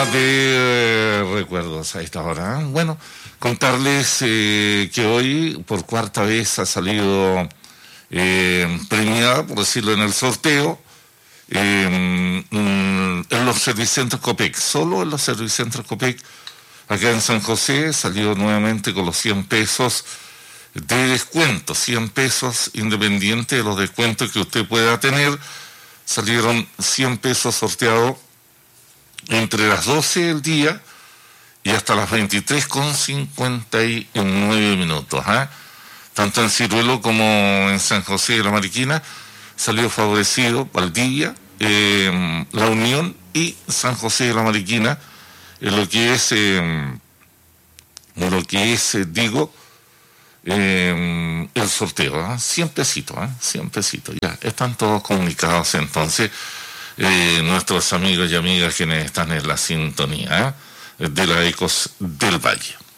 De recuerdos a esta hora. Bueno, contarles que hoy por cuarta vez ha salido premiada, por decirlo en el sorteo, en los servicentros Copec. Solo en los servicentros Copec, acá en San José, salió nuevamente con los 100 pesos de descuento, 100 pesos independiente de los descuentos que usted pueda tener. Salieron 100 pesos sorteados entre las 12 del día y hasta las 23:59. Tanto en Ciruelo como en San José de la Mariquina salió favorecido Valdivia, La Unión y San José de la Mariquina en lo que es, el sorteo. 100 pesitos, 100 pesitos. Ya, están todos comunicados entonces. Nuestros amigos y amigas quienes están en la sintonía de la Ecos del Valle.